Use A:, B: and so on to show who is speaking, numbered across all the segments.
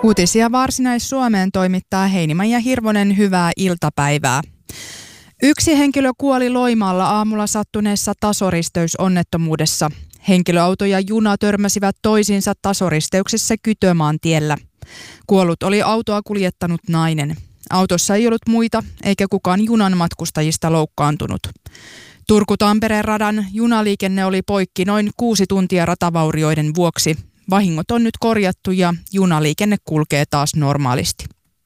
A: Uutisia Varsinais-Suomeen toimittaa Heiniman Hirvonen, hyvää iltapäivää. Yksi henkilö kuoli Loimaalla aamulla sattuneessa tasoristeysonnettomuudessa. Henkilöauto ja juna törmäsivät toisiinsa tasoristeyksessä Kytömaantiellä. Kuollut oli autoa kuljettanut nainen. Autossa ei ollut muita eikä kukaan junan matkustajista loukkaantunut. Turku-Tampereen radan junaliikenne oli poikki noin 6 tuntia ratavaurioiden vuoksi. Vahingot on nyt korjattu ja junaliikenne kulkee taas normaalisti.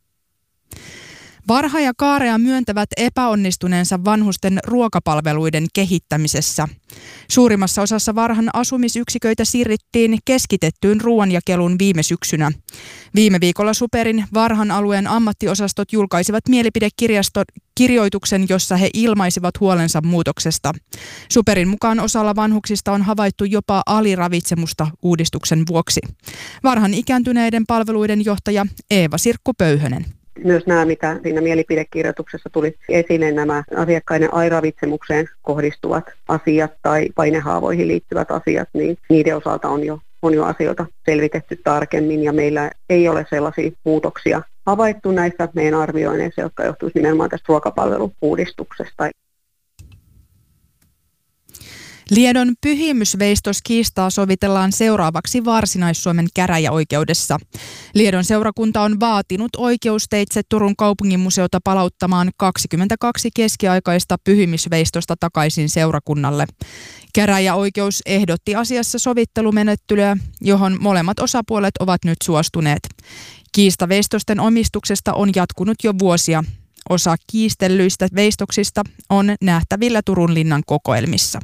A: Varha ja Kaarea myöntävät epäonnistuneensa vanhusten ruokapalveluiden kehittämisessä. Suurimmassa osassa Varhan asumisyksiköitä siirryttiin keskitettyyn ruoanjakeluun viime syksynä. Viime viikolla Superin Varhan alueen ammattiosastot julkaisivat mielipidekirjoituksen, jossa he ilmaisivat huolensa muutoksesta. Superin mukaan osalla vanhuksista on havaittu jopa aliravitsemusta uudistuksen vuoksi. Varhan ikääntyneiden palveluiden johtaja Eeva Sirkku Pöyhönen.
B: Myös nämä, mitä siinä mielipidekirjoituksessa tuli esille, nämä asiakkaiden aliravitsemukseen kohdistuvat asiat tai painehaavoihin liittyvät asiat, niin niiden osalta on jo asioita selvitetty tarkemmin ja meillä ei ole sellaisia muutoksia havaittu näissä meidän arvioinneissa, jotka johtuisivat nimenomaan tästä ruokapalvelu-uudistuksesta.
A: Liedon pyhimysveistoskiistaa sovitellaan seuraavaksi Varsinais-Suomen käräjäoikeudessa. Liedon seurakunta on vaatinut oikeusteitse Turun kaupunginmuseota palauttamaan 22 keskiaikaista pyhimysveistosta takaisin seurakunnalle. Käräjäoikeus ehdotti asiassa sovittelumenettelyä, johon molemmat osapuolet ovat nyt suostuneet. Kiista veistosten omistuksesta on jatkunut jo vuosia. Osa kiistellyistä veistoksista on nähtävillä Turun linnan kokoelmissa.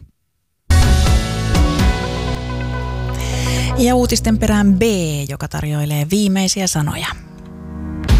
C: Ja uutisten perään B, joka tarjoilee viimeisiä sanoja.